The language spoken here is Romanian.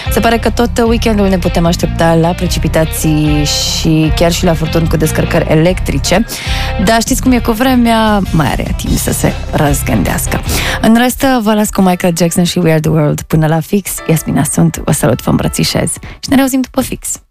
Se pare că tot weekendul ne putem aștepta la precipitații și chiar și la furtuni cu descărcări electrice. Dar știți cum e cu vremea, mai are timp să se răzgândească. În rest, vă las cu Michael Jackson și We Are The World până la fix. Iasmina sunt, vă salut, vă îmbrățișez și ne reauzim după fix.